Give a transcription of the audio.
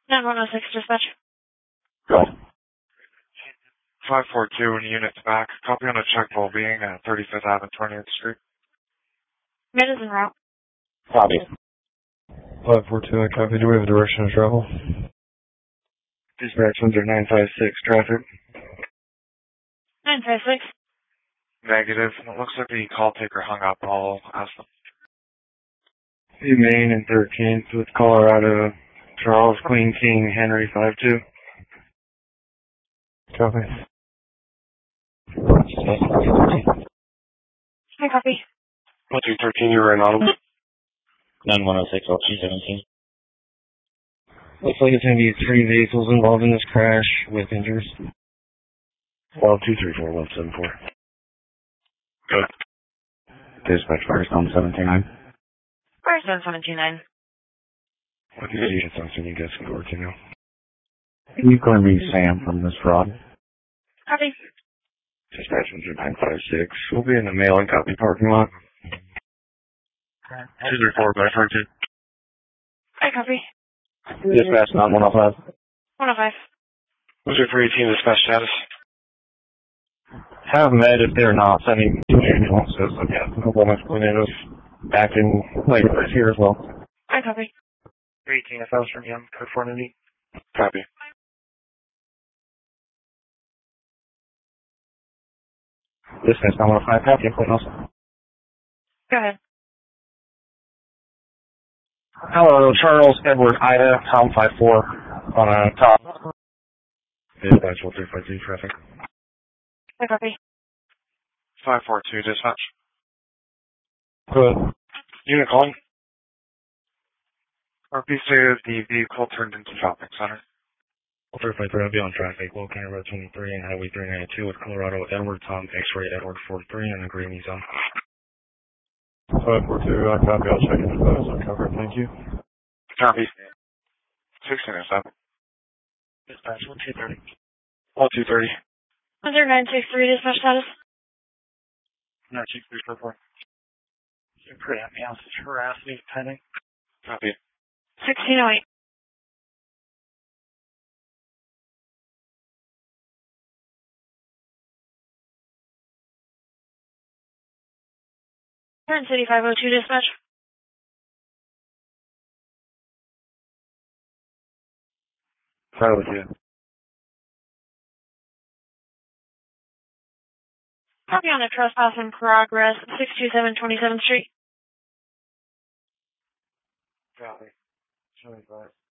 9106 dispatch. Go ahead. 542 in units back. Copy on a check well-being at 35th Ave and 20th Street. Mid is en route. Copy. 542, I copy. Do we have a direction of travel? Dispatch under 956 traffic. 956. Negative. It looks like the call taker hung up. I'll ask them. Main and 13th with Colorado, Charles, Queen King, Henry 52. Copy. I copy. 1313, you were inaudible. 9106, 217. Looks like it's going to be 3 vehicles involved in this crash with injuries. 1234174. Good. Dispatch, Firestone 729. Firestone 729. What do you see? Something you guys can go to now. Can you call me Sam from this fraud? Copy. Dispatch under 956. We'll be in the mail and copy parking lot. 234 by 42. I copy. Dispatch, not 105. 105. What's your 318 dispatch status? Have med if they're not sending 2 ambulances. So yeah, a couple of my tornadoes acting like it's here as well. I copy. 318 if I was from Young, California. Copy. Dispatch, not 105. Copy. Anything else? Go ahead. Hello, Charles, Edward, Ida, Tom 54 on a top. Dispatch 1352 traffic. I copy. 542 dispatch. Good. Unit calling. RP stated the vehicle turned into shopping center. 353, I'll be on traffic. Local Road 23 and Highway 392 with Colorado Edward, Tom, X-ray Edward 43 and a green zone. 542, I copy. I'll check into those. I'll cover it. Thank you. Copy. 1607. Dispatch 1230. 1230. 963 dispatch status. 96344. You're pretty at me. I'll just harass me pending. Copy. 1608. Turn City 502 dispatch. Sorry with you. Copy on a trespass in progress, 627 27th Street. Copy. 25.